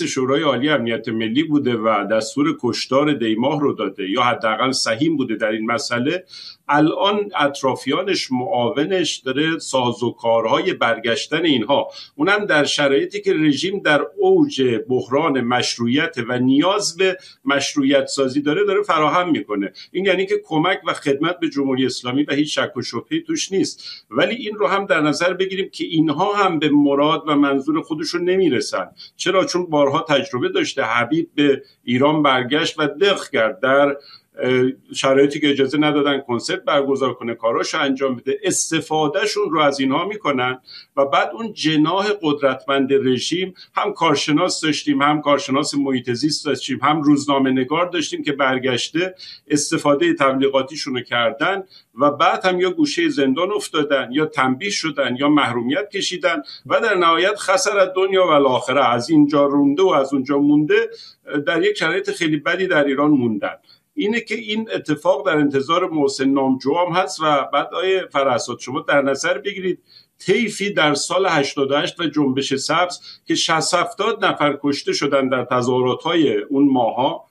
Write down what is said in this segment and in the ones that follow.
رئیس شورای عالی امنیت ملی بوده و دستور کشتار دیماه رو داده یا حداقل سهیم بوده در این مسئله، الان اطرافیانش، معاونش داره سازوکارهای برگشتن اینها، اونم در شرایطی که رژیم در اوج بحران مشروعیت و نیاز به مشروعیت سازی داره فراهم میکنه. این یعنی که کمک و خدمت به جمهوری اسلامی و هیچ شک و شبهه‌ای توش نیست. ولی این رو هم در نظر بگیریم که اینها هم به مراد و منظور خودشون نمیرسن. چرا؟ چون بارها تجربه داشته. حبیب به ایران برگشت و دق کرد در شرایطی که اجازه ندادن کنسرت برگزار کنه، کاراشو انجام بده. استفادهشون رو از اینها میکنن و بعد اون جناح قدرتمند رژیم، هم کارشناس داشتیم، هم کارشناس محیط زیست داشتیم، هم روزنامه نگار داشتیم که برگشته استفاده تبلیغاتیشون رو کردن و بعد هم یا گوشه زندان افتادن یا تنبیه شدن یا محرومیت کشیدن و در نهایت خسر دنیا و الاخره، از اینجا رونده و از اونجا مونده، در یک شرایط خیلی بدی در ایران موندن. اینه که این اتفاق در انتظار محسن نامجو هم هست. و بعد آیه فرحساد شما در نظر بگیرید طیفی در سال 88 و جنبش سبز که 60-70 نفر کشته شدن در تظاهرات‌های اون ماها،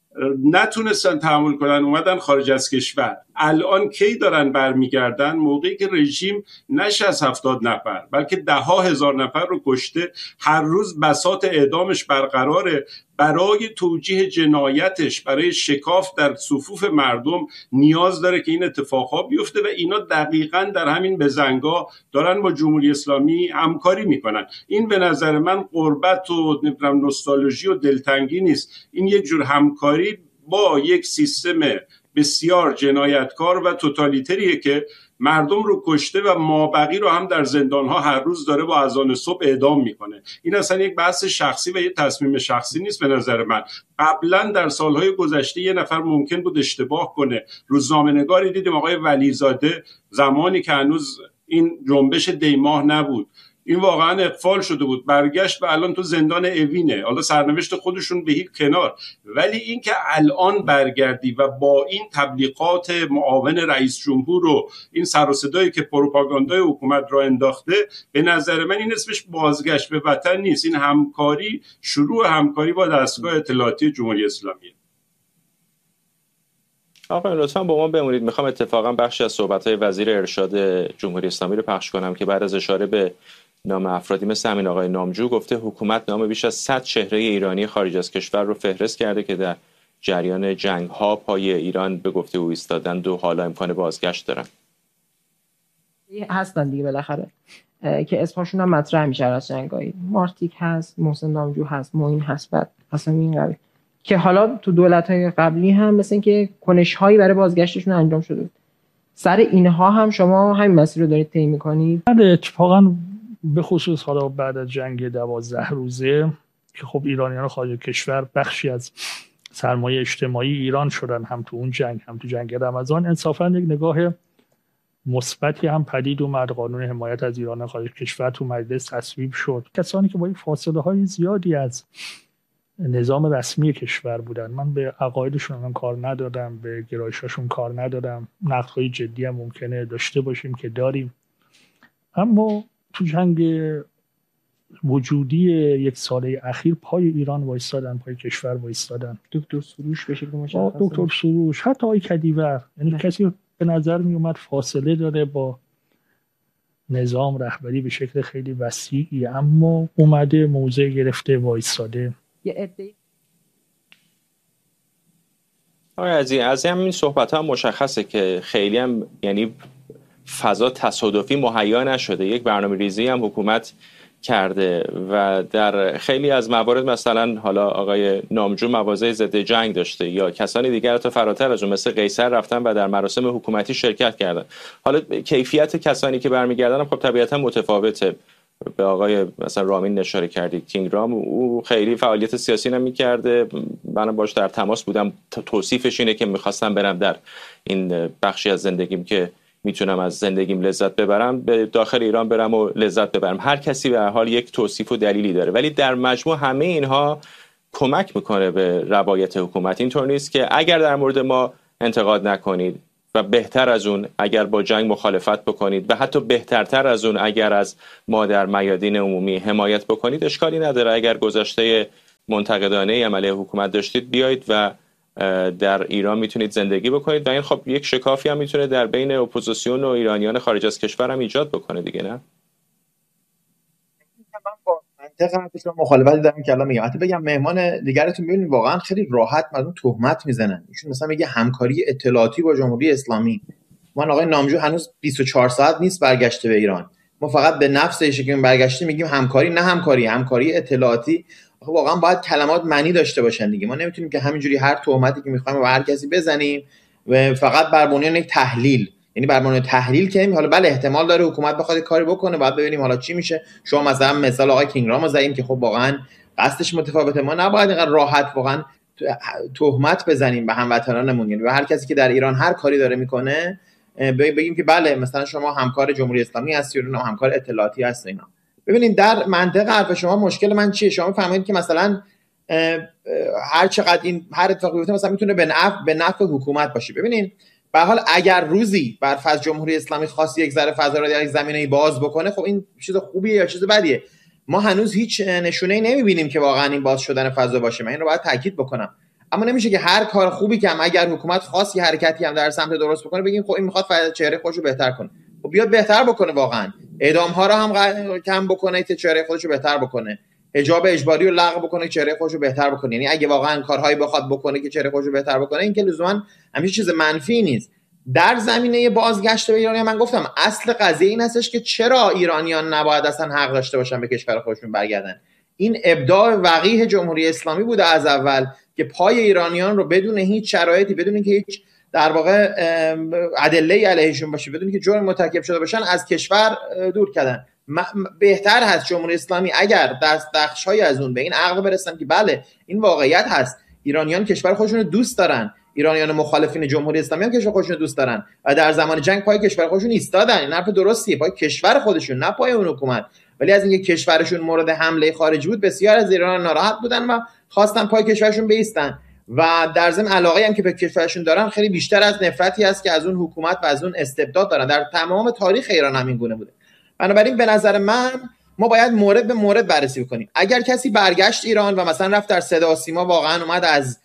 نتونستن تحمل کنن، اومدن خارج از کشور. الان کی دارن برمیگردن؟ موقعی که رژیم نه 60-70 نفر بلکه 10,000 نفر رو کشته، هر روز بساط اعدامش برقراره. برای توجیه جنایتش، برای شکاف در صفوف مردم نیاز داره که این اتفاقها بیفته و اینا دقیقاً در همین بزنگاه دارن با جمهوری اسلامی همکاری میکنن. این به نظر من قربت و نوستالژی و دلتنگی نیست، این یک جور همکاری با یک سیستم بسیار جنایتکار و توتالیتریه که مردم رو کشته و مابقی رو هم در زندان‌ها هر روز داره با اذان صبح اعدام میکنه. این اصلا یک بحث شخصی و یک تصمیم شخصی نیست به نظر من. قبلا در سالهای گذشته یه نفر ممکن بود اشتباه کنه. روزنامه‌نگاری دیدیم آقای ولیزاده، زمانی که هنوز این جنبش دیماه نبود، این واقعا اقفال شده بود، برگشت و الان تو زندان اوینه. حالا سرنوشت خودشون به هیچ کنار، ولی این که الان برگردی و با این تبلیغات معاون رئیس جمهور و این سر و صدایی که پروپاگاندای حکومت را انداخته، به نظر من این اسمش بازگشت به وطن نیست. این همکاری، شروع همکاری با دستگاه اطلاعاتی جمهوری اسلامی. آقا لطفاً با ما بمونید. میخوام اتفاقا بخشی از صحبت‌های وزیر ارشاد جمهوری اسلامی رو پخش کنم که بعد از اشاره به نام افرادی مثل همین آقای نامجو گفته حکومت نام بیش از 100 چهره ایرانی خارج از کشور رو فهرست کرده که در جریان جنگ‌ها پای ایران به گفته او ایستادند و حالا امکان بازگشت دارن. هستن دیگه بالاخره که اسمشون هم مطرح میشه از جنگایی. مارتیک هست، محسن نامجو هست، معین هست، بعد اصلا این قبیل که حالا تو دولت‌های قبلی هم مثل اینکه کنش‌هایی برای بازگشتشون انجام شده. سر اینها هم شما همین مسیر رو دارید طی می‌کنید؟ اتفاقاً به خصوص حالا بعد از جنگ 12 روزه که خب ایرانیان خارج کشور بخشی از سرمایه اجتماعی ایران شدن، هم تو اون جنگ هم تو جنگ رمضان، انصافاً یک نگاه مثبتی هم پدید اومد. قانون حمایت از ایران خارج کشور تو مجلس تصویب شد. کسانی که با فاصله‌های زیادی از نظام رسمی کشور بودن، من به عقایدشون هم کار ندارم، به گرایشاشون کار ندارم، نقدهای جدی هم ممکنه داشته باشیم که داریم، اما تو جنگ وجودی یک ساله اخیر پای ایران وایستادن، پای کشور وایستادن. دکتر سروش بشه که مشخصه، دکتر سروش، حتی آقای کدیور، یعنی کسی به نظر می اومد فاصله داره با نظام رهبری به شکل خیلی وسیعی، اما اومده موضع گرفته وایستاده. آقای عزیزی، از همین صحبت ها مشخصه که خیلی هم یعنی فضا تصادفی مهیا نشده، یک برنامه ریزی هم حکومت کرده و در خیلی از موارد مثلا حالا آقای نامجو مواضع ضد جنگ داشته یا کسانی دیگر تا فراتر از اون مثل قیصر رفتن و در مراسم حکومتی شرکت کردن. حالا کیفیت کسانی که برمیگردن خب طبیعتا متفاوته. به آقای مثلا رامین اشاره کردید، کینگ رام، او خیلی فعالیت سیاسی نمی‌کرده، من باش در تماس بودم، توصیفش اینه که می‌خواستم برم در این بخشی از زندگیم که میتونم از زندگیم لذت ببرم، به داخل ایران برم و لذت ببرم. هر کسی به هر حال یک توصیف و دلیلی داره، ولی در مجموع همه اینها کمک میکنه به روایت حکومت. اینطور نیست که اگر در مورد ما انتقاد نکنید و بهتر از اون اگر با جنگ مخالفت بکنید و حتی بهترتر از اون اگر از ما در میادین عمومی حمایت بکنید اشکالی نداره. اگر گذشته منتقدانه عملیه حکومت داشتید بیایید و در ایران میتونید زندگی بکنید و این خب یک شکافی هم میتونه در بین اپوزیسیون و ایرانیان خارج از کشور هم ایجاد بکنه دیگه، نه؟ من با منطق حرفشون مخالفت دارم که الان میگم. حتی بگم مهمان دیگرتون ببینید واقعا خیلی راحت مردم تهمت میزنن. ایشون مثلا میگه همکاری اطلاعاتی با جمهوری اسلامی. من آقای نامجو هنوز 24 ساعت نیست برگشته به ایران. ما فقط به نفس ایشون که برگشته میگیم همکاری، نه همکاری اطلاعاتی. واقعا باید کلمات معنی داشته باشن دیگه. ما نمیتونیم که همینجوری هر تهمتی که میخوایم به هر کسی بزنیم و فقط بر بنیان یک تحلیل، یعنی بر بنیان تحلیل که حالا بله احتمال داره حکومت بخواد کاری بکنه، بعد ببینیم حالا چی میشه. شما مثلا مثال آقای کینگرام رو زدیم که خب واقعا قصدش متفاوته. ما نباید اینقدر راحت واقعا تهمت بزنیم به هموطنانمون، یعنی به هر کسی که در ایران هر کاری داره میکنه بگیم که بله مثلا شما همکار جمهوری اسلامی هستی یا همکار اطلاعاتی هستی. اینا ببینید در منطق حرف شما مشکل من چیه؟ شما فهمید که مثلا هر چقدر این هر اتفاقی بیفته مثلا میتونه به نفع حکومت باشه. ببینید به هر حال اگر روزی بر فرض جمهوری اسلامی خاص یک ذره فضا رو در یک زمینه‌ای باز بکنه، خب این چیز خوبیه یا چیز بدیه؟ ما هنوز هیچ نشونه‌ای نمی‌بینیم که واقعا این باز شدن فضا باشه. من این رو باید تاکید بکنم. اما نمیشه که هر کار خوبی که هم اگر حکومت خاص یه حرکتی هم در سمت درست بکنه بگیم خب این میخواد چهره خودش رو بهتر کنه. خب بیاد بهتر بکنه، واقعا اعدام‌ها رو هم کم بکنه که چهره خودش رو بهتر بکنه، حجاب اجباری رو لغو بکنه که چهره خودش رو بهتر بکنه. یعنی اگه واقعا کارهایی بخواد بکنه که چهره خودش رو بهتر بکنه، این که لزوما همیشه چیز منفی نیست. در زمینه بازگشت به ایران من گفتم اصل قضیه این هستش که چرا ایرانیان نباید اصلا حق داشته باشن به کشور خودشون برگردن. این ابداع وقیح جمهوری اسلامی بوده از اول که پای ایرانیان رو بدون هیچ شرایطی، بدون اینکه هیچ در واقع ادله علیهشون باشه، بدون اینکه جرم مرتکب شده باشن، از کشور دور کردن. بهتر هست جمهوری اسلامی اگر دستخوشی از اون به این عقل برسن که بله این واقعیت هست، ایرانیان کشور خودشون رو دوست دارن، ایرانیان مخالفین جمهوری اسلامی هم کشور خودشون رو دوست دارن و در زمان جنگ پای کشور خودشون ایستادن. این حرف درستیه، پای کشور خودشون نه پای اون حکومت. ولی از اینکه کشورشون مورد حمله خارجی بود بسیار از ایران ناراحت بودن و خواستن پای کشورشون بایستن و در ضمن علاقه‌ای هم که به کشورشون دارن خیلی بیشتر از نفرتی است که از اون حکومت و از اون استبداد دارن. در تمام تاریخ ایران همین گونه بوده. بنابراین به نظر من ما باید مورد به مورد بررسی کنیم. اگر کسی برگشت ایران و مثلا رفت در صدا و سیما واقعا اومد از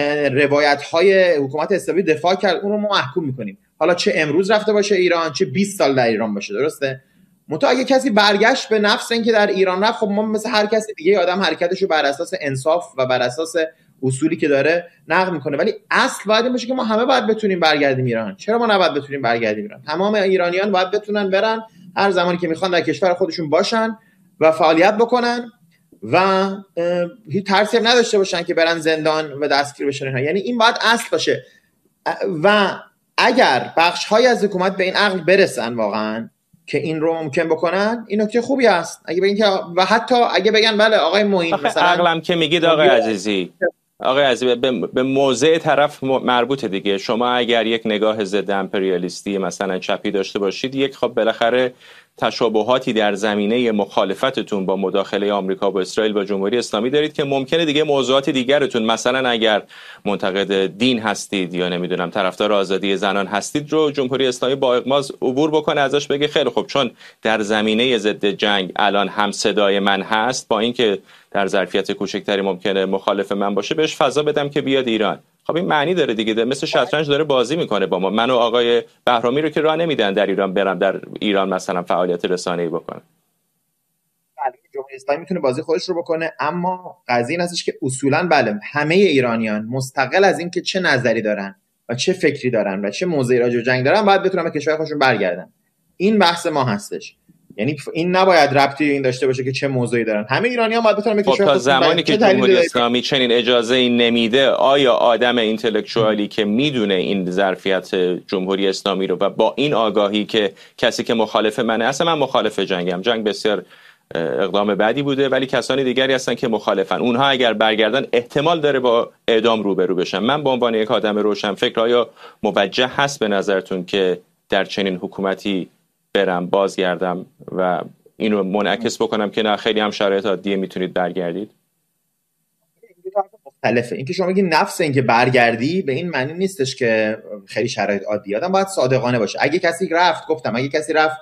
روایت‌های حکومت اسلامی دفاع کرد، اون رو ما محکوم می‌کنیم. حالا چه امروز رفته باشه ایران، چه 20 سال در ایران باشه، درسته؟ منتها اگه کسی برگشت به نفس اینکه در ایران رفت، خب ما مثل هر کسی دیگه آدم حرکتش رو بر اساس انصاف و بر اساس اصولی که داره نقد میکنه. ولی اصل باید باشه که ما همه باید بتونیم برگردیم ایران. چرا ما نباید بتونیم برگردیم ایران؟ تمام ایرانیان باید بتونن برن هر زمانی که میخوان در کشور خودشون باشن و فعالیت بکنن و هیچ ترسی هم نداشته باشن که برن زندان و دستگیر بشن. یعنی این باید اصل باشه. و اگر بخش‌های از حکومت به این عقل برسن واقعا که این رو ممکن بکنن، این نکته خوبی است. اگه بگن که و حتی اگه بگن بله آقای معین مثلا عقلم که میگید آقای عزیزی به موضع طرف مربوطه دیگه. شما اگر یک نگاه ضد امپریالیستی مثلا چپی داشته باشید، یک خب بالاخره تشابهاتی در زمینه مخالفتتون با مداخله آمریکا با اسرائیل با جمهوری اسلامی دارید که ممکنه دیگه موضوعات دیگرتون، مثلا اگر منتقد دین هستید یا نمیدونم طرفدار آزادی زنان هستید، رو جمهوری اسلامی با اغماض عبور بکنه ازش، بگه خیلی خب چون در زمینه ضد جنگ الان هم صدای من هست، با اینکه در ظرفیت کوچکتری ممکنه مخالف من باشه، بهش فضا بدم که بیاد ایران. خب این معنی داره دیگه، مثل شطرنج داره بازی میکنه با ما. من و آقای بهرامی رو که راه نمیدن در ایران برم در ایران مثلا فعالیت رسانه‌ای بکنم. بله جمهوری اسلامی میتونه بازی خودش رو بکنه، اما قضیه این هستش که اصولاً بله همه ایرانیان مستقل از اینکه چه نظری دارن و چه فکری دارن و چه موضعی راجع به جنگ دارن باید بتونن به کشور خودشون برگردن. این بحث ما هستش. یعنی این نباید ربطی این داشته باشه که چه موضوعی دارن. همه ایرانیان باید بتونن به کشور خودشون برگردن. تا زمانی که جمهوری اسلامی چنین اجازه‌ای نمیده، آیا آدم اینتלקچوالی که میدونه این ظرفیت جمهوری اسلامی رو و با این آگاهی که کسی که مخالف منه، اصلا من مخالف جنگم، جنگ بسیار اقدام بعدی بوده، ولی کسانی دیگری هستن که مخالفن، اونها اگر برگردن احتمال داره با اعدام روبرو بشن. من به عنوان یک آدم روشنفکر آیا موجه هست به نظرتون که در چنین حکومتی برم بازگردم و اینو منعکس بکنم که نه خیلی هم شرایط عادیه میتونید برگردید؟ مختلفه. اینکه شما میگین نفس اینکه برگردی به این معنی نیستش که خیلی شرایط عادیه. آدم باید صادقانه باشه. اگه کسی رفت، گفتم اگه کسی رفت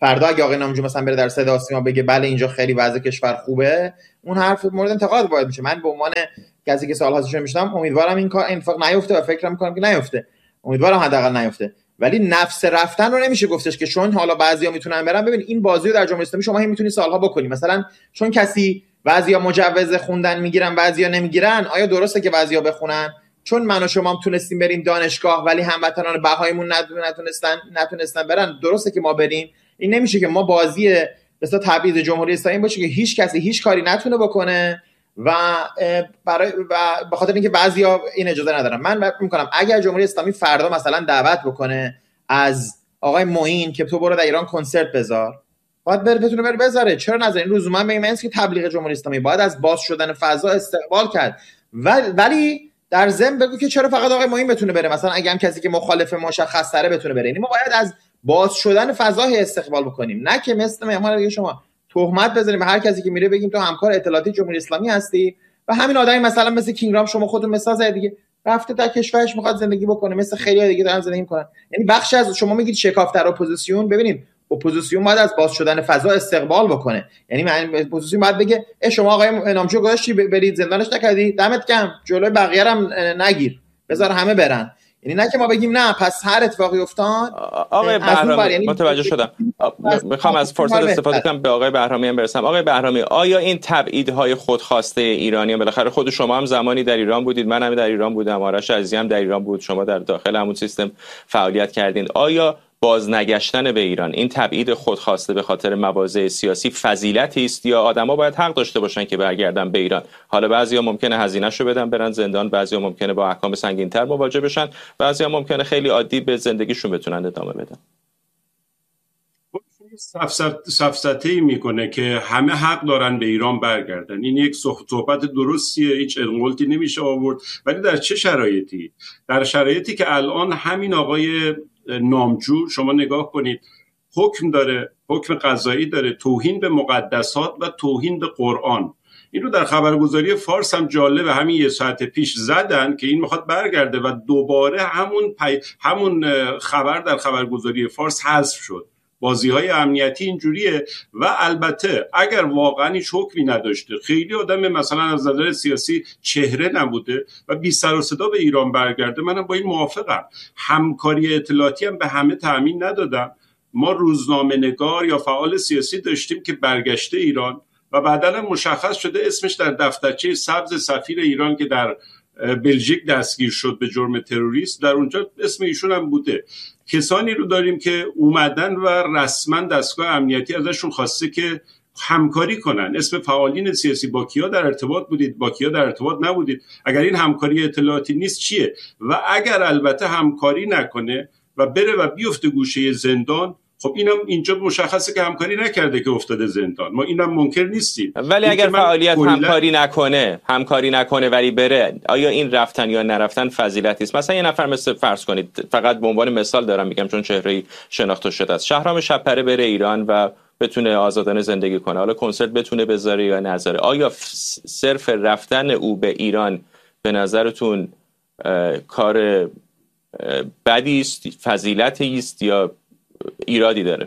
فردا اگه آقای نامجو مثلا بره در صدا و سیما بگه بله اینجا خیلی وضع کشور خوبه، اون حرف مورد انتقاد وارد میشه. من به عنوان کسی که سال‌ها ازش میشنم امیدوارم این کار اتفاق نیفته و فکر می‌کنم که نیفته، امیدوارم حداقل نیفته. ولی نفس رفتن رو نمیشه گفتش که چون حالا بعضیا میتونن برن. ببین این بازی رو در جمهوری اسلامی شما هم میتونی سالها بکنی، مثلا چون کسی بعضیا مجوز خوندن میگیرن بعضیا نمیگیرن، آیا درسته که بعضیا بخونن؟ چون من و شما هم تونستیم بریم دانشگاه ولی هموطنان بهاییمون نتونستن برن، درسته که ما بریم؟ این نمیشه که ما بازی مثلا تبعیض جمهوری اسلامی باشه که هیچ کسی هیچ کاری نتونه بکنه و به خاطر اینکه بعضیا این اجازه ندارن. من فکر می‌کنم اگر جمهوری اسلامی فردا مثلا دعوت بکنه از آقای معین که تو برو در ایران کنسرت بذار، باید بتونه بذاره. چرا نذاره؟ این لزوما به این معنی که تبلیغ جمهوری اسلامی باید از باز شدن فضا استقبال کرد، ولی در ضمن بگو که چرا فقط آقای معین بتونه بره، مثلا اگه هم کسی که مخالف مشخص تره بتونه بره. یعنی ما باید از باز شدن فضا استقبال بکنیم، نه که مثل مهمان دیگه شما تهمت بزنیم به هر کسی که میره بگیم تو همکار اطلاعاتی جمهوری اسلامی هستی و همین آدمی مثلا مثل کینگرام شما خودتون مثال زدید دیگه، رفته در کشورش میخواد زندگی بکنه مثل خیلی دیگه دارن زندگی میکنن. یعنی بخشی از شما میگید شکاف در اپوزیسیون، ببینید اپوزیسیون باید از باز شدن فضا استقبال بکنه. یعنی اپوزیسیون باید بگه شما آقای نامجو گذاشتی برید زندانش نکردی، دمت گرم، جلوی بقیه هم نگیر، بذار همه برن. یعنی نه که ما بگیم نه پس هر اتفاقی افتاد. آقای بهرامی متوجه شدم، میخوام از فرصت استفاده کنم به آقای بهرامی هم برسم. آقای بهرامی، آیا این تبعیدهای خودخواسته ایرانیان، بالاخره خود شما هم زمانی در ایران بودید، من هم در ایران بودم، آرش عزیزی هم در ایران بود، شما در داخل همون سیستم فعالیت کردین، آیا بازنگشتن به ایران، این تبعید خودخواسته به خاطر مواضع سیاسی فضیلتی است یا آدما باید حق داشته باشن که برگردن به ایران؟ حالا بعضیا ممکنه هزینه‌شو بدن برن زندان، بعضیا ممکنه با احکام سنگین‌تر مواجه بشن، بعضیا ممکنه خیلی عادی به زندگیشون بتونن ادامه بدن. سفسطه‌ای میکنه که همه حق دارن به ایران برگردن. این یک صحبت درستیه، هیچ انقلتی نمیشه آورد. ولی در چه شرایطی؟ در شرایطی که الان همین آقای نامجو شما نگاه کنید، حکم داره، حکم قضایی داره، توهین به مقدسات و توهین به قرآن. این رو در خبرگزاری فارس هم جالبه، همین یه ساعت پیش زدن که این میخواد برگرده و دوباره همون خبر در خبرگزاری فارس حذف شد. بازی‌های امنیتی اینجوریه. و البته اگر واقعا هیچ حکمی نداشته، خیلی آدم مثلا از نظر سیاسی چهره نبوده و بی سر و صدا به ایران برگرده، منم با این موافقم. همکاری اطلاعاتی هم به همه تأمین ندادم. ما روزنامه‌نگار یا فعال سیاسی داشتیم که برگشته ایران و بعداً هم مشخص شده اسمش در دفترچه سبز سفیر ایران که در بلژیک دستگیر شد به جرم تروریست، در اونجا اسم ایشون هم بوده. کسانی رو داریم که اومدن و رسما دستگاه امنیتی ازشون خواسته که همکاری کنن. اسم فعالین سیاسی با کیا در ارتباط بودید، با کیا در ارتباط نبودید. اگر این همکاری اطلاعاتی نیست چیه؟ و اگر البته همکاری نکنه و بره و بیفته گوشه زندان، خب اینم اینجا مشخصه که همکاری نکرده که افتاده زندان. ما اینم منکر نیستیم. ولی اگر فعالیت همکاری نکنه ولی بره، آیا این رفتن یا نرفتن فضیلتی است؟ مثلا یه نفر مثل فرض کنید، فقط به عنوان مثال دارم میگم چون چهره‌ای شناخته شده است، شهرام شب‌پره بره ایران و بتونه آزادانه زندگی کنه، حالا کنسرت بتونه بذاره یا نذاره، آیا صرف رفتن او به ایران به نظرتون کار بدی است، فضیلتی است یا ایرادی داره؟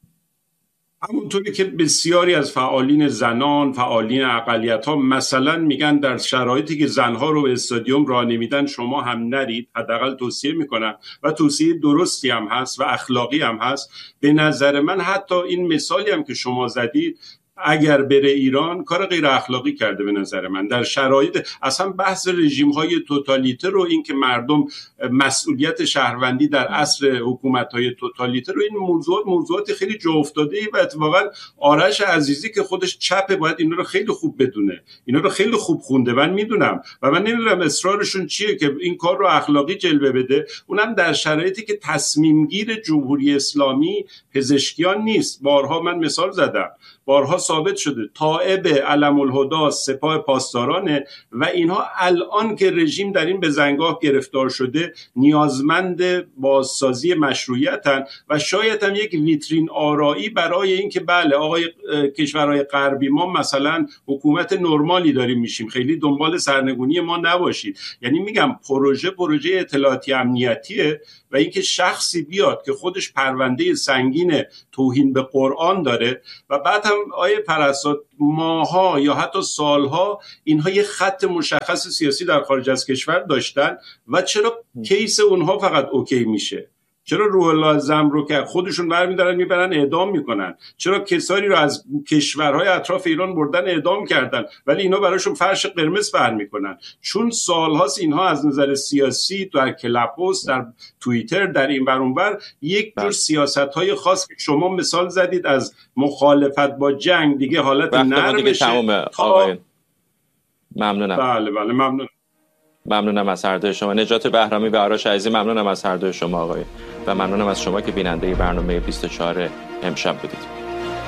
همونطوری که بسیاری از فعالین زنان، فعالین اقلیت‌ها مثلا میگن در شرایطی که زنها رو به استادیوم راه نمیدن شما هم نرید، حداقل توصیه میکنن و توصیه درستی هم هست و اخلاقی هم هست. به نظر من حتی این مثالی هم که شما زدید، اگر بره ایران کار غیر اخلاقی کرده به نظر من. در شرایط اصلا بحث رژیم‌های توتالیته رو، این که مردم مسئولیت شهروندی در عصر حکومت‌های توتالیته رو، این موضوعات خیلی جا افتاده‌ای و اتفاقا آرش عزیزی که خودش چپه باید اینا رو خیلی خوب بدونه، اینا رو خیلی خوب خونده. من میدونم و من نمیدونم اصرارشون چیه که این کار رو اخلاقی جلوه بده، اونم در شرایطی که تصمیم گیر جمهوری اسلامی پزشکیان نیست. بارها من مثال زدم، بارها ثابت شده تائب علم الهدی سپاه پاسدارانه و اینها الان که رژیم در این بزنگاه گرفتار شده نیازمند بازسازی مشروعیتن و شاید هم یک ویترین آرایی برای این که بله آقای کشورهای غربی ما مثلا حکومت نرمالی داریم میشیم، خیلی دنبال سرنگونی ما نباشید. یعنی میگم پروژه اطلاعاتی امنیتیه و اینکه شخصی بیاد که خودش پرونده سنگین توهین به قرآن داره و بعد هم آیه پرستاد ماها یا حتی سالها اینها یه خط مشخص سیاسی در خارج از کشور داشتن و چرا کیس اونها فقط اوکی میشه؟ چرا روح الله زم رو که خودشون برمی‌دارن میبرن اعدام میکنن؟ چرا کسانی رو از کشورهای اطراف ایران بردن اعدام کردن ولی اینا براشون فرش قرمز فر میکنن؟ چون سالهاست اینها از نظر سیاسی در کلاب‌هاوس، در توییتر، در این ور اون ور یک جور سیاست‌های خاص که شما مثال زدید از مخالفت با جنگ دیگه حالت نرمشه. ممنونم. بله ممنونم. ممنونم از هر دوی شما. نجات بهرامی و آرش عزیزی ممنونم از هر دوی شما آقای و ممنونم از شما که بیننده برنامه 24 امشب بودید.